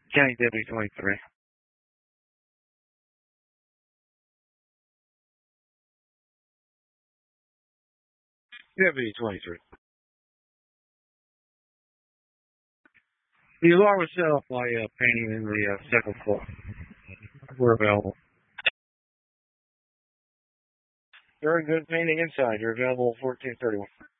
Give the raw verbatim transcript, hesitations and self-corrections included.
County Deputy twenty-three. Deputy twenty-three. The alarm was set off by uh, painting in the uh, second floor. We're available. Very good painting inside. You're available fourteen thirty-one.